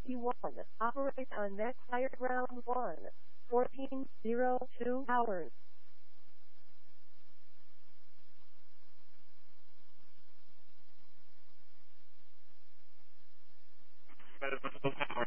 21. Operate on net fire ground 1. 14:02 hours. Power.